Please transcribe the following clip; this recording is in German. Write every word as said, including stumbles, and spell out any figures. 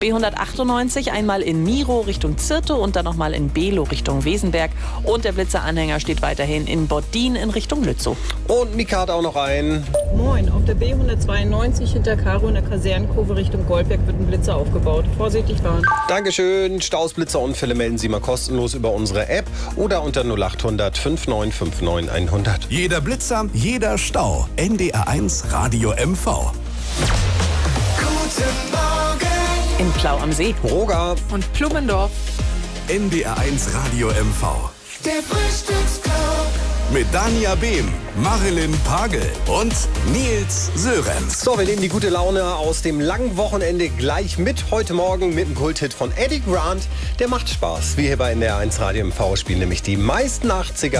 B hundertachtundneunzig einmal in Miro Richtung Zirte und dann nochmal in Below Richtung Wesenberg. Und der Blitzeranhänger steht weiterhin in Bottdien in Richtung Lützow. Und Mika hat auch noch einen. Moin, auf der B hundertzweiundneunzig hinter Karo in der Kasernenkurve Richtung Goldberg wird ein Blitzer aufgebaut. Vorsichtig fahren. Dankeschön. Staus, Blitzerunfälle melden Sie mal kostenlos über unsere App oder unter null achthundert fünfundneunzig neunundfünfzig hundert. Jeder Blitzer, jeder Stau. N D R eins Radio M V. Guten Morgen. In Plau am See. Roger. Und Plummendorf. N D R eins Radio M V. Der Frühstücksclub. Mit Dania Behm, Marilyn Pagel und Nils Sörenz. So, wir nehmen die gute Laune aus dem langen Wochenende gleich mit. Heute Morgen mit dem Kulthit von Eddie Grant. Der macht Spaß. Wir hier bei N D R eins Radio M V spielen nämlich die meisten achtziger.